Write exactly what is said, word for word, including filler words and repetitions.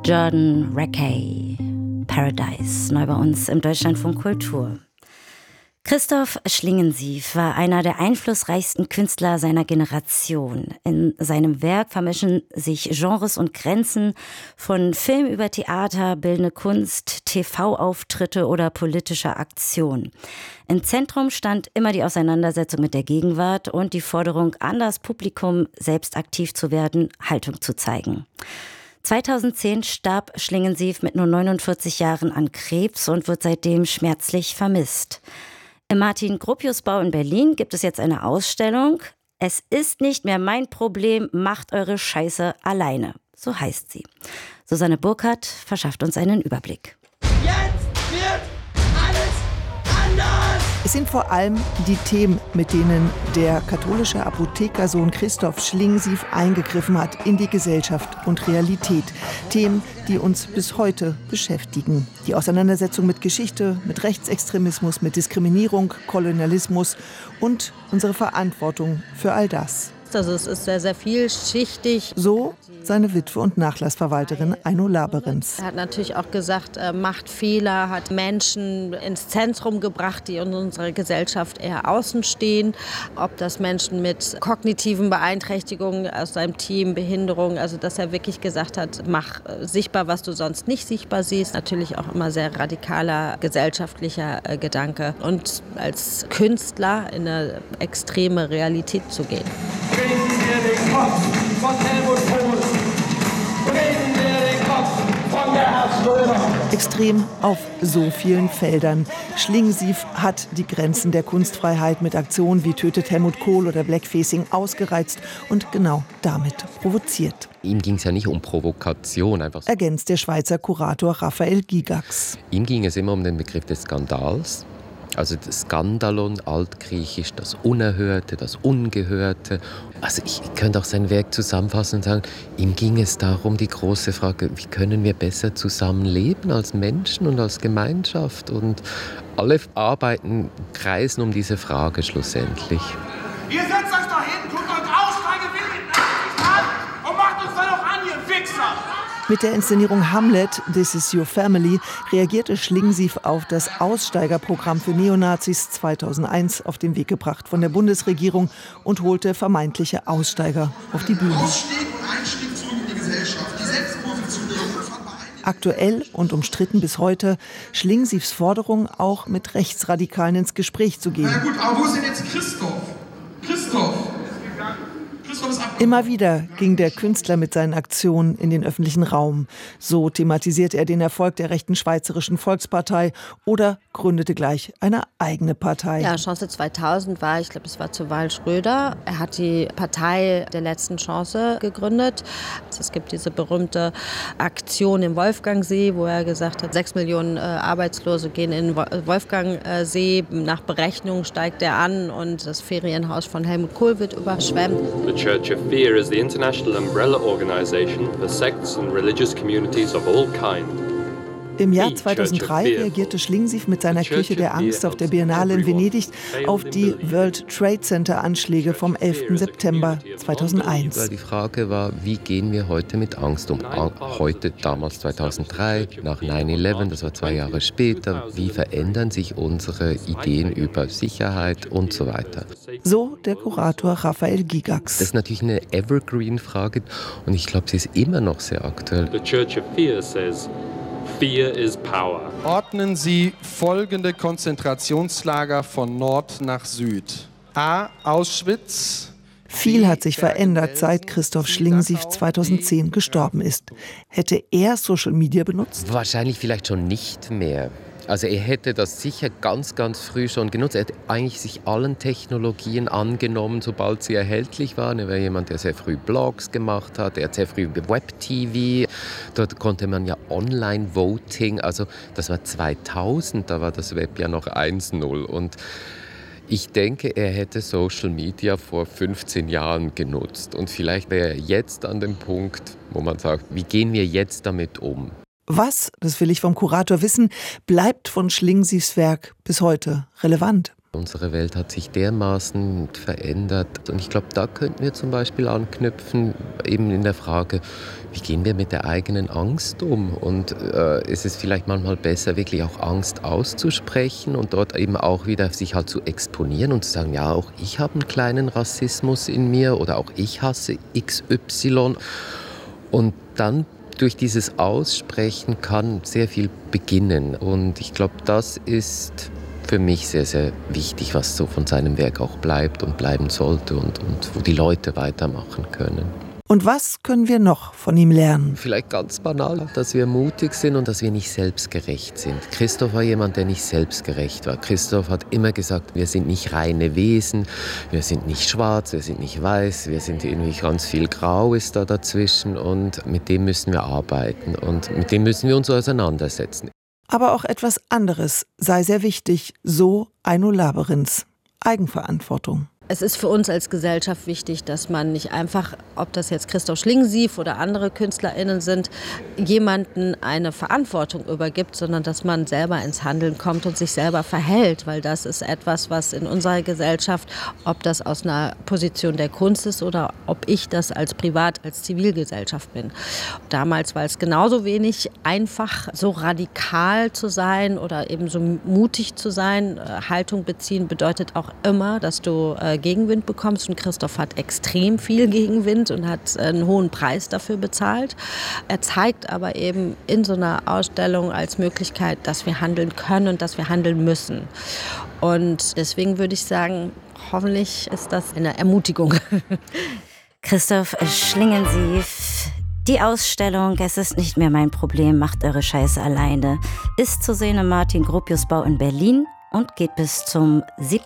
Jordan Rakei, Paradise, neu bei uns im Deutschlandfunk Kultur. Christoph Schlingensief war einer der einflussreichsten Künstler seiner Generation. In seinem Werk vermischen sich Genres und Grenzen, von Film über Theater, bildende Kunst, T V-Auftritte oder politische Aktion. Im Zentrum stand immer die Auseinandersetzung mit der Gegenwart und die Forderung an das Publikum, selbst aktiv zu werden, Haltung zu zeigen. zweitausendzehn starb Schlingensief mit nur neunundvierzig Jahren an Krebs und wird seitdem schmerzlich vermisst. Im Martin-Gropius-Bau in Berlin gibt es jetzt eine Ausstellung. Es ist nicht mehr mein Problem, macht eure Scheiße alleine. So heißt sie. Susanne Burkhardt verschafft uns einen Überblick. Jetzt wird alles anders! Es sind vor allem die Themen, mit denen der katholische Apothekersohn Christoph Schlingensief eingegriffen hat in die Gesellschaft und Realität. Themen, die uns bis heute beschäftigen. Die Auseinandersetzung mit Geschichte, mit Rechtsextremismus, mit Diskriminierung, Kolonialismus und unsere Verantwortung für all das. Also es ist sehr, sehr vielschichtig. So seine Witwe und Nachlassverwalterin Aino Laberenz. Er hat natürlich auch gesagt, er macht Fehler, hat Menschen ins Zentrum gebracht, die in unserer Gesellschaft eher außen stehen. Ob das Menschen mit kognitiven Beeinträchtigungen aus seinem Team, Behinderung, also dass er wirklich gesagt hat, mach sichtbar, was du sonst nicht sichtbar siehst. Natürlich auch immer sehr radikaler gesellschaftlicher Gedanke. Und als Künstler in eine extreme Realität zu gehen. Bringen wir den Kopf von Helmut Kohl. Bringen wir den Kopf von Gerhard Schröder. Extrem auf so vielen Feldern. Schlingensief hat die Grenzen der Kunstfreiheit mit Aktionen wie Tötet Helmut Kohl oder Blackfacing ausgereizt und genau damit provoziert. Ihm ging es ja nicht um Provokation. Einfach so. Ergänzt der Schweizer Kurator Raphael Gigax. Ihm ging es immer um den Begriff des Skandals. Also das Skandalon, altgriechisch, das Unerhörte, das Ungehörte. Also ich könnte auch sein Werk zusammenfassen und sagen, ihm ging es darum, die große Frage, wie können wir besser zusammenleben als Menschen und als Gemeinschaft? Und alle Arbeiten kreisen um diese Frage schlussendlich. Ihr setzt euch da hin, guckt euch Aussteigewillen an und macht uns dann noch an, ihr Wichser! Mit der Inszenierung Hamlet, This is Your Family, reagierte Schlingensief auf das Aussteigerprogramm für Neonazis zweitausendeins auf den Weg gebracht von der Bundesregierung und holte vermeintliche Aussteiger auf die Bühne. Ausstieg und Einstieg zurück in die Gesellschaft, die Selbstpositionierung von Aktuell und umstritten bis heute Schlingensiefs Forderung, auch mit Rechtsradikalen ins Gespräch zu gehen. Na gut, aber wo ist denn jetzt Christoph? Christoph! Immer wieder ging der Künstler mit seinen Aktionen in den öffentlichen Raum. So thematisierte er den Erfolg der rechten Schweizerischen Volkspartei oder gründete gleich eine eigene Partei. Ja, Chance zweitausend war, ich glaube, es war zur Wahl Schröder. Er hat die Partei der letzten Chance gegründet. Es gibt diese berühmte Aktion im Wolfgangsee, wo er gesagt hat, sechs Millionen äh, Arbeitslose gehen in Wolfgangsee. Nach Berechnung steigt er an und das Ferienhaus von Helmut Kohl wird überschwemmt. The Church of Fear is the international umbrella organization for sects and religious communities of all kind. Im Jahr zweitausenddrei reagierte Schlingensief mit seiner Kirche der Angst auf der Biennale in Venedig auf die World Trade Center Anschläge vom elften September zweitausendeins. Die Frage war, wie gehen wir heute mit Angst um? Heute, damals zweitausenddrei, nach neun elf, das war zwei Jahre später. Wie verändern sich unsere Ideen über Sicherheit und so weiter? So der Kurator Raphael Gigax. Das ist natürlich eine Evergreen-Frage und ich glaube, sie ist immer noch sehr aktuell. The Church of Fear says, Fear is power. Ordnen Sie folgende Konzentrationslager von Nord nach Süd. A. Auschwitz. Viel hat sich verändert, seit Christoph Schlingensief zweitausendzehn gestorben ist. Hätte er Social Media benutzt? Wahrscheinlich vielleicht schon nicht mehr. Also er hätte das sicher ganz, ganz früh schon genutzt. Er hätte eigentlich sich allen Technologien angenommen, sobald sie erhältlich waren. Er war jemand, der sehr früh Blogs gemacht hat. Er hat sehr früh Web-T V. Dort konnte man ja Online-Voting. Also das war zweitausend, da war das Web ja noch eins null. Und ich denke, er hätte Social Media vor fünfzehn Jahren genutzt. Und vielleicht wäre er jetzt an dem Punkt, wo man sagt, wie gehen wir jetzt damit um? Was, das will ich vom Kurator wissen, bleibt von Schlingensiefs Werk bis heute relevant? Unsere Welt hat sich dermaßen verändert und ich glaube, da könnten wir zum Beispiel anknüpfen, eben in der Frage, wie gehen wir mit der eigenen Angst um? Und äh, ist es vielleicht manchmal besser, wirklich auch Angst auszusprechen und dort eben auch wieder sich halt zu exponieren und zu sagen, ja, auch ich habe einen kleinen Rassismus in mir oder auch ich hasse X Y. Und dann durch dieses Aussprechen kann sehr viel beginnen und ich glaube, das ist für mich sehr, sehr wichtig, was so von seinem Werk auch bleibt und bleiben sollte und, und wo die Leute weitermachen können. Und was können wir noch von ihm lernen? Vielleicht ganz banal, dass wir mutig sind und dass wir nicht selbstgerecht sind. Christoph war jemand, der nicht selbstgerecht war. Christoph hat immer gesagt, wir sind nicht reine Wesen, wir sind nicht schwarz, wir sind nicht weiß, wir sind irgendwie ganz viel Grau ist da dazwischen und mit dem müssen wir arbeiten und mit dem müssen wir uns auseinandersetzen. Aber auch etwas anderes sei sehr wichtig, so Aino Laberins: Eigenverantwortung. Es ist für uns als Gesellschaft wichtig, dass man nicht einfach, ob das jetzt Christoph Schlingensief oder andere KünstlerInnen sind, jemanden eine Verantwortung übergibt, sondern dass man selber ins Handeln kommt und sich selber verhält, weil das ist etwas, was in unserer Gesellschaft, ob das aus einer Position der Kunst ist oder ob ich das als Privat, als Zivilgesellschaft bin. Damals war es genauso wenig einfach, so radikal zu sein oder eben so mutig zu sein. Haltung beziehen bedeutet auch immer, dass du äh, Gegenwind bekommst und Christoph hat extrem viel Gegenwind und hat einen hohen Preis dafür bezahlt. Er zeigt aber eben in so einer Ausstellung als Möglichkeit, dass wir handeln können und dass wir handeln müssen. Und deswegen würde ich sagen, hoffentlich ist das eine Ermutigung. Christoph Schlingensief, die Ausstellung "Es ist nicht mehr mein Problem, macht eure Scheiße alleine" ist zu sehen im Martin-Gropius-Bau in Berlin und geht bis zum siebten